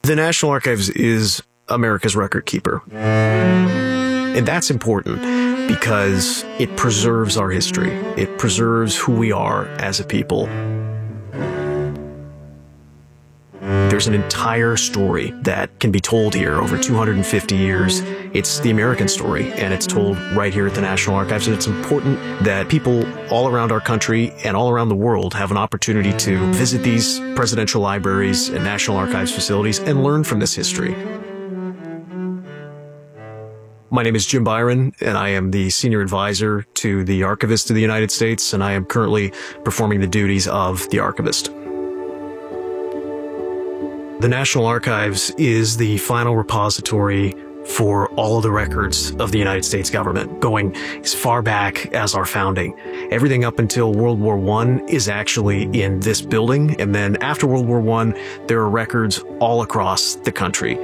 The National Archives is America's record keeper. And that's important because it preserves our history. It preserves who we are as a people. There's an entire story that can be told here over 250 years. It's the American story, and it's told right here at the National Archives. And it's important that people all around our country and all around the world have an opportunity to visit these presidential libraries and National Archives facilities and learn from this history. My name is Jim Byron, and I am the Senior Advisor to the Archivist of the United States, and I am currently performing the duties of the Archivist. The National Archives is the final repository for all of the records of the United States government, going as far back as our founding. Everything up until World War I is actually in this building, and then after World War I, there are records all across the country.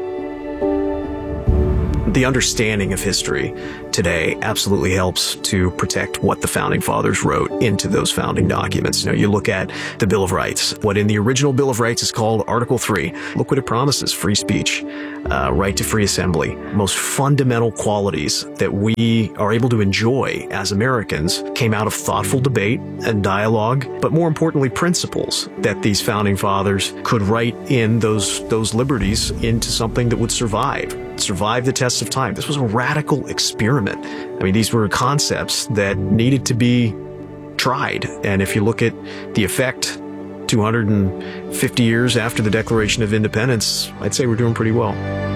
The understanding of history today absolutely helps to protect what the Founding Fathers wrote into those founding documents. You know, you look at the Bill of Rights. What in the original Bill of Rights is called Article 3. Look what it promises: free speech, right to free assembly. Most fundamental qualities that we are able to enjoy as Americans came out of thoughtful debate and dialogue, but more importantly, principles that these Founding Fathers could write in those liberties into something that would survive the test of time. This was a radical experiment. I mean, these were concepts that needed to be tried. And if you look at the effect 250 years after the Declaration of Independence, I'd say we're doing pretty well.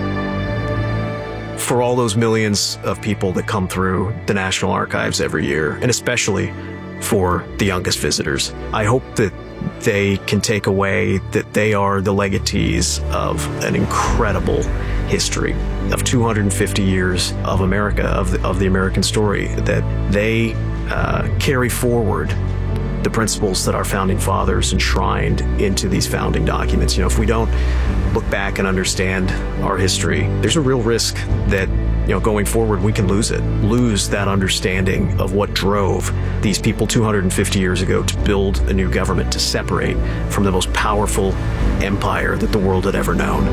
For all those millions of people that come through the National Archives every year, and especially for the youngest visitors, I hope that they can take away that they are the legatees of an incredible history of 250 years of America, of the American story, that they carry forward the principles that our Founding Fathers enshrined into these founding documents. You know, if we don't look back and understand our history, there's a real risk that, you know, going forward, we can lose that understanding of what drove these people 250 years ago to build a new government, to separate from the most powerful empire that the world had ever known.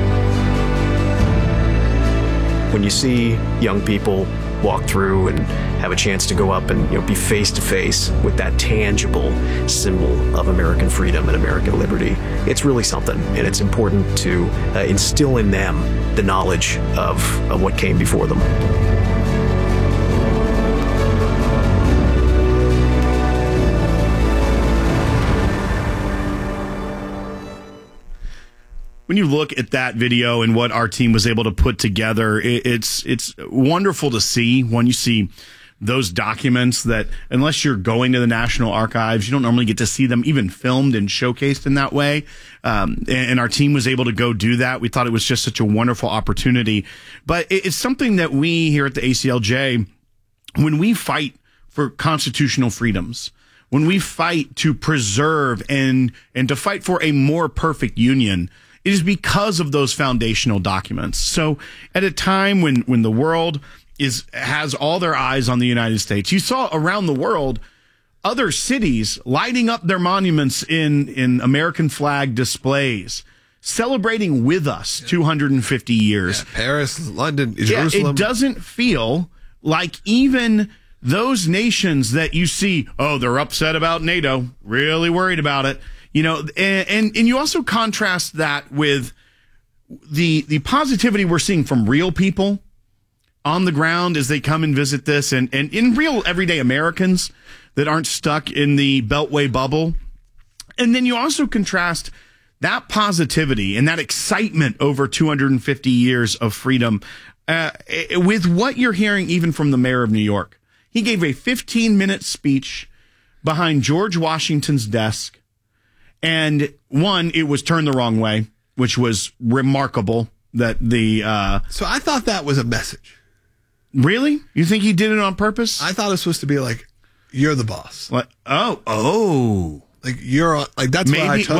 When you see young people walk through and have a chance to go up and, you know, be face to face with that tangible symbol of American freedom and American liberty, it's really something, and it's important to instill in them the knowledge of what came before them. When you look at that video and what our team was able to put together, it's wonderful to see when you see those documents that, unless you're going to the National Archives, you don't normally get to see them even filmed and showcased in that way. And our team was able to go do that. We thought it was just such a wonderful opportunity. But it's something that we here at the ACLJ, when we fight for constitutional freedoms, when we fight to preserve and to fight for a more perfect union, it is because of those foundational documents. So at a time when the world has all their eyes on the United States, you saw around the world other cities lighting up their monuments in American flag displays, celebrating with us 250 years. Yeah, Paris, London, Jerusalem. Yeah, it doesn't feel like even those nations that you see, oh, they're upset about NATO, really worried about it. You know, and you also contrast that with the positivity we're seeing from real people on the ground as they come and visit this, and in real everyday Americans that aren't stuck in the Beltway bubble. And then you also contrast that positivity and that excitement over 250 years of freedom with what you're hearing even from the mayor of New York. He gave a 15-minute speech behind George Washington's desk. And one, it was turned the wrong way, which was remarkable that So I thought that was a message. Really? You think he did it on purpose? I thought it was supposed to be like, you're the boss. What? Oh. Like, you're, like, that's Maybe, why I took well, it.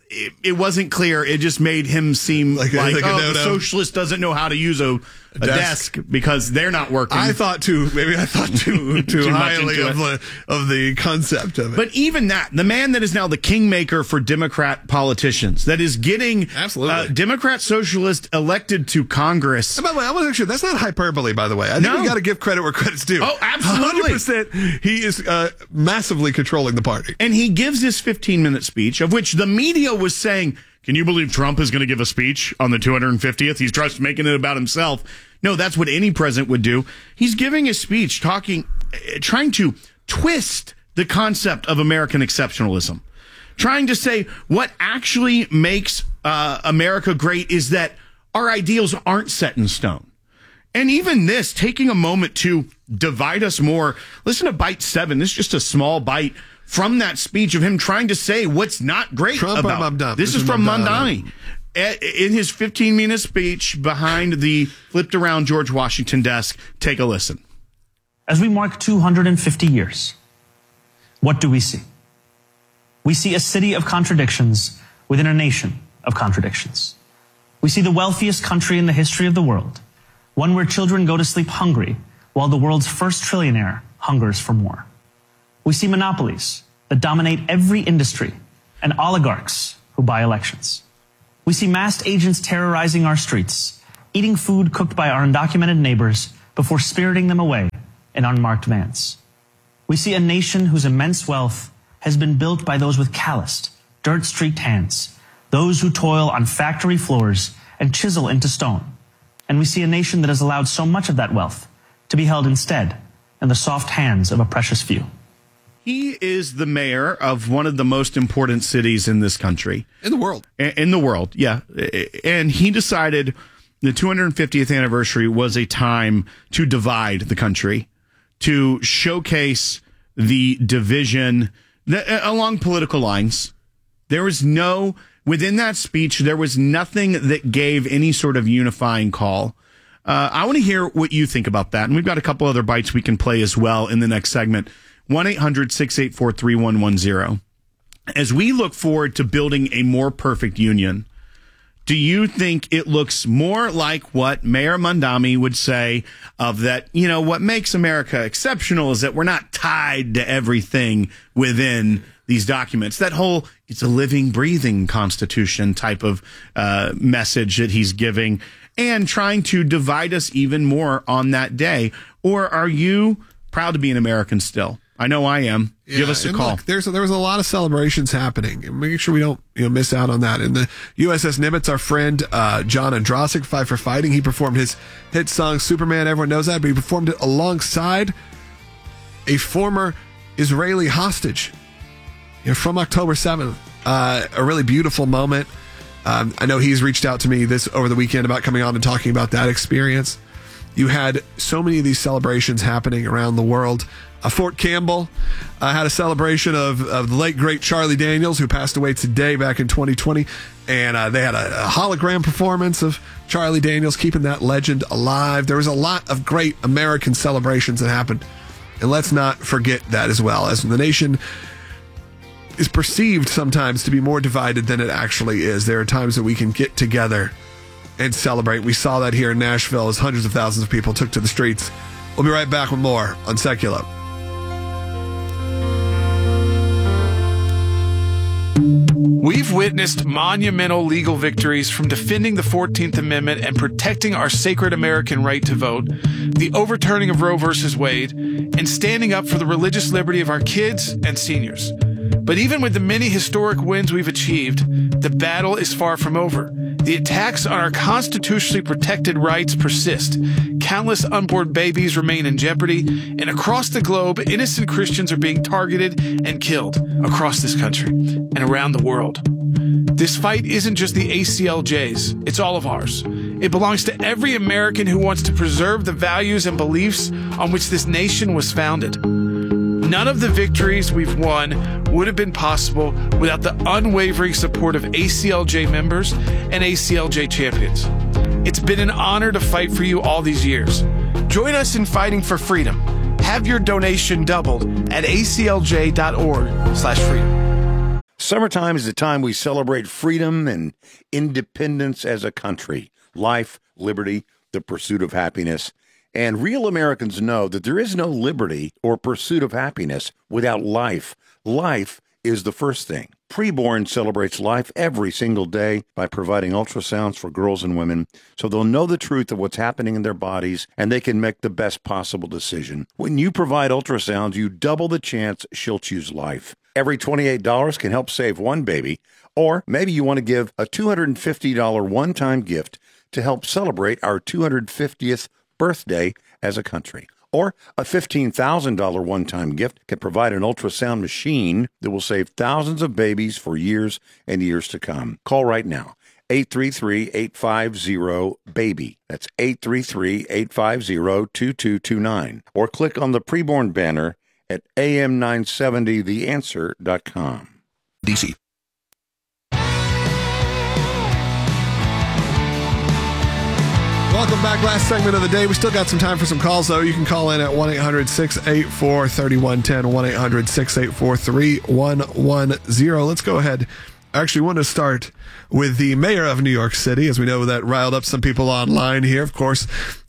it wasn't clear. It just made him seem like the socialist doesn't know how to use a desk because they're not working. I thought too highly of the concept of it. But even that, the man that is now the kingmaker for Democrat politicians, that is getting Democrat socialist elected to Congress. And by the way, I want to make sure that's not hyperbole, by the way. I think we got to give credit where credit's due. Oh, absolutely. 100%. He is massively controlling the party. And he gives this 15-minute speech, of which the media was saying, can you believe Trump is going to give a speech on the 250th? He's just making it about himself. No, that's what any president would do. He's giving a speech trying to twist the concept of American exceptionalism, trying to say what actually makes America great is that our ideals aren't set in stone. And even this, taking a moment to divide us more. Listen to bite 7. This is just a small bite from that speech of him trying to say what's not great about this is from Mamdani. In his 15-minute speech behind the flipped around George Washington desk. Take a listen. As we mark 250 years, what do we see? We see a city of contradictions within a nation of contradictions. We see the wealthiest country in the history of the world, one where children go to sleep hungry while the world's first trillionaire hungers for more. We see monopolies that dominate every industry and oligarchs who buy elections. We see masked agents terrorizing our streets, eating food cooked by our undocumented neighbors before spiriting them away in unmarked vans. We see a nation whose immense wealth has been built by those with calloused, dirt-streaked hands, those who toil on factory floors and chisel into stone. And we see a nation that has allowed so much of that wealth to be held instead in the soft hands of a precious few. He is the mayor of one of the most important cities in this country. In the world. In the world, yeah. And he decided the 250th anniversary was a time to divide the country, to showcase the division along political lines. Within that speech, there was nothing that gave any sort of unifying call. I want to hear what you think about that. And we've got a couple other bites we can play as well in the next segment. 1-800-684-3110. As we look forward to building a more perfect union, do you think it looks more like what Mayor Mamdani would say of that, what makes America exceptional is that we're not tied to everything within these documents? That whole, it's a living, breathing Constitution type of message that he's giving and trying to divide us even more on that day. Or are you proud to be an American still? I know I am. Yeah, give us a call. Look, there was a lot of celebrations happening, and making sure we don't miss out on that. And the USS Nimitz, our friend John Andrasik, Fight for Fighting, he performed his hit song Superman. Everyone knows that, but he performed it alongside a former Israeli hostage from October 7th. A really beautiful moment. I know he's reached out to me over the weekend about coming on and talking about that experience. You had so many of these celebrations happening around the world. Fort Campbell had a celebration of the late, great Charlie Daniels, who passed away today back in 2020. And they had a hologram performance of Charlie Daniels, keeping that legend alive. There was a lot of great American celebrations that happened. And let's not forget that as well, as the nation is perceived sometimes to be more divided than it actually is. There are times that we can get together and celebrate. We saw that here in Nashville as hundreds of thousands of people took to the streets. We'll be right back with more on Secular. We've witnessed monumental legal victories from defending the 14th Amendment and protecting our sacred American right to vote, the overturning of Roe v. Wade, and standing up for the religious liberty of our kids and seniors. But even with the many historic wins we've achieved, the battle is far from over. The attacks on our constitutionally protected rights persist. Countless unborn babies remain in jeopardy, and across the globe, innocent Christians are being targeted and killed across this country and around the world. This fight isn't just the ACLJ's, it's all of ours. It belongs to every American who wants to preserve the values and beliefs on which this nation was founded. None of the victories we've won would have been possible without the unwavering support of ACLJ members and ACLJ champions. It's been an honor to fight for you all these years. Join us in fighting for freedom. Have your donation doubled at aclj.org/freedom. Summertime is the time we celebrate freedom and independence as a country, life, liberty, the pursuit of happiness. And real Americans know that there is no liberty or pursuit of happiness without life. Life is the first thing. Preborn celebrates life every single day by providing ultrasounds for girls and women so they'll know the truth of what's happening in their bodies and they can make the best possible decision. When you provide ultrasounds, you double the chance she'll choose life. Every $28 can help save one baby, or maybe you want to give a $250 one-time gift to help celebrate our 250th birthday as a country. Or a $15,000 one-time gift can provide an ultrasound machine that will save thousands of babies for years and years to come. Call right now. 833-850-BABY. That's 833-850-2229. Or click on the preborn banner at am970theanswer.com. DC. Welcome back. Last segment of the day. We still got some time for some calls, though. You can call in at 1-800-684-3110, 1-800-684-3110. Let's go ahead. I actually want to start with the mayor of New York City, as we know that riled up some people online here, of course.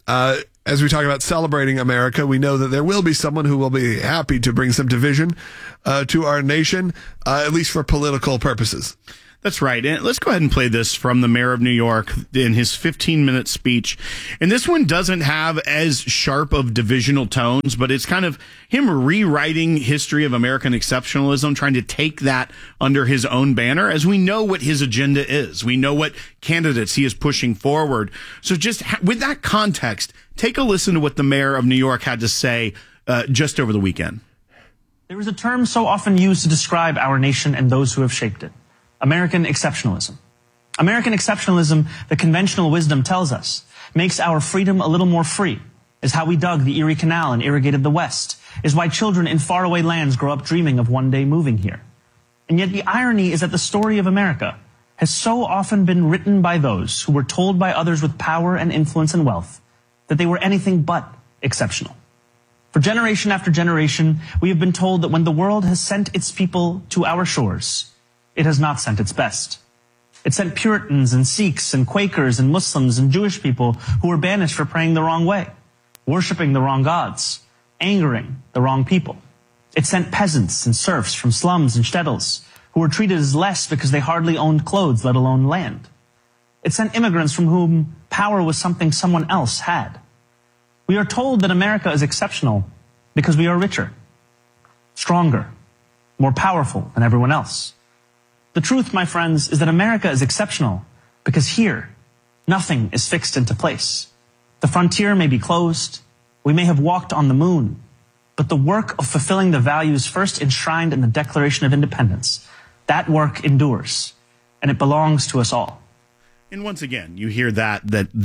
As we talk about celebrating America, we know that there will be someone who will be happy to bring some division to our nation, at least for political purposes. That's right. And let's go ahead and play this from the mayor of New York in his 15-minute speech. And this one doesn't have as sharp of divisional tones, but it's kind of him rewriting history of American exceptionalism, trying to take that under his own banner, as we know what his agenda is. We know what candidates he is pushing forward. So just with that context, take a listen to what the mayor of New York had to say just over the weekend. There is a term so often used to describe our nation and those who have shaped it: American exceptionalism. American exceptionalism, the conventional wisdom tells us, makes our freedom a little more free, is how we dug the Erie Canal and irrigated the West, is why children in faraway lands grow up dreaming of one day moving here. And yet the irony is that the story of America has so often been written by those who were told by others with power and influence and wealth that they were anything but exceptional. For generation after generation, we have been told that when the world has sent its people to our shores, it has not sent its best. It sent Puritans and Sikhs and Quakers and Muslims and Jewish people who were banished for praying the wrong way, worshiping the wrong gods, angering the wrong people. It sent peasants and serfs from slums and shtetls who were treated as less because they hardly owned clothes, let alone land. It sent immigrants from whom power was something someone else had. We are told that America is exceptional because we are richer, stronger, more powerful than everyone else. The truth, my friends, is that America is exceptional because here, nothing is fixed into place. The frontier may be closed, we may have walked on the moon, but the work of fulfilling the values first enshrined in the Declaration of Independence, that work endures, and it belongs to us all. And once again, you hear that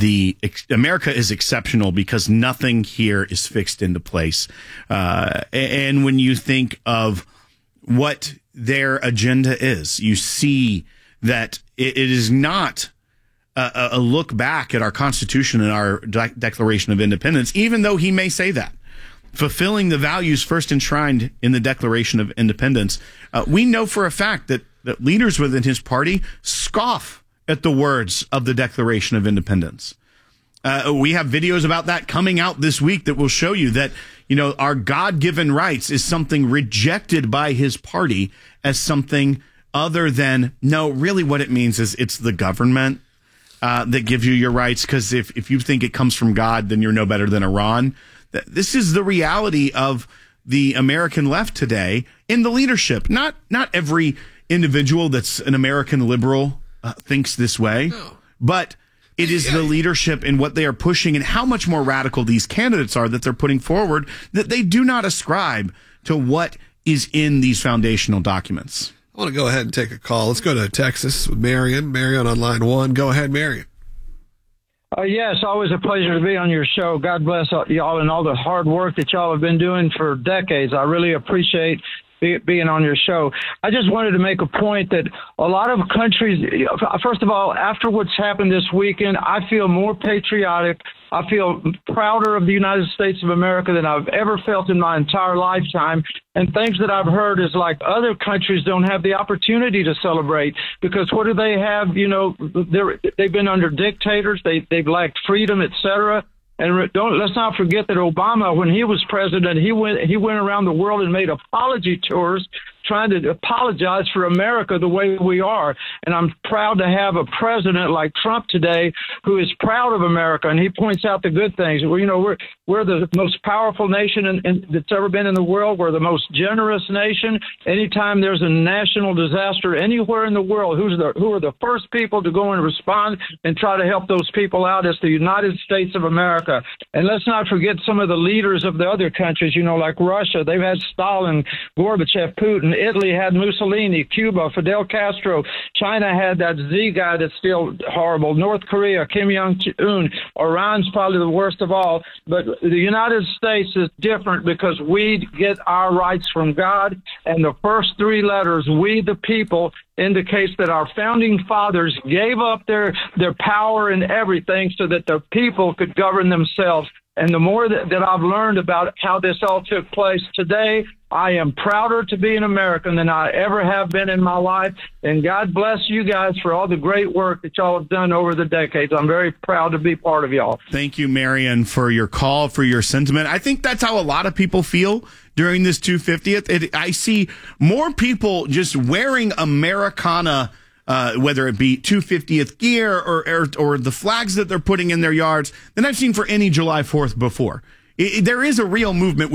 America is exceptional because nothing here is fixed into place. And when you think of what their agenda is, you see that it is not a look back at our Constitution and our Declaration of Independence, even though he may say that. Fulfilling the values first enshrined in the Declaration of Independence, we know for a fact that leaders within his party scoff at the words of the Declaration of Independence. We have videos about that coming out this week that will show you that, our God-given rights is something rejected by his party as something other than, no, really what it means is it's the government that gives you your rights, because if you think it comes from God, then you're no better than Iran. This is the reality of the American left today in the leadership. Not every individual that's an American liberal thinks this way, but it is the leadership and what they are pushing and how much more radical these candidates are that they're putting forward, that they do not ascribe to what is in these foundational documents. I want to go ahead and take a call. Let's go to Texas with Marion. Marion on line 1. Go ahead, Marion. Yes, always a pleasure to be on your show. God bless y'all and all the hard work that y'all have been doing for decades. I really appreciate being on your show. I just wanted to make a point that a lot of countries, first of all, after what's happened this weekend, I feel more patriotic. I feel prouder of the United States of America than I've ever felt in my entire lifetime. And things that I've heard is like other countries don't have the opportunity to celebrate because what do they have? You know, they've been under dictators. They've lacked freedom, etc. And let's not forget that Obama, when he was president, he went around the world and made apology tours trying to apologize for America the way we are. And I'm proud to have a president like Trump today who is proud of America, and he points out the good things. Well, you know, we're the most powerful nation that's ever been in the world. We're the most generous nation. Anytime there's a national disaster anywhere in the world, who are the first people to go and respond and try to help those people out? It's the United States of America. And let's not forget some of the leaders of the other countries, you know, like Russia. They've had Stalin, Gorbachev, Putin. Italy had Mussolini, Cuba, Fidel Castro. China had that Z guy that's still horrible. North Korea, Kim Jong-un. Iran's probably the worst of all. But the United States is different because we get our rights from God. And the first three letters, we the people, indicates that our founding fathers gave up their power and everything so that the people could govern themselves. And the more that I've learned about how this all took place today, I am prouder to be an American than I ever have been in my life. And God bless you guys for all the great work that y'all have done over the decades. I'm very proud to be part of y'all. Thank you, Marion, for your call, for your sentiment. I think that's how a lot of people feel during this 250th. I see more people just wearing Americana, whether it be 250th gear or the flags that they're putting in their yards, than I've seen for any July 4th before. There is a real movement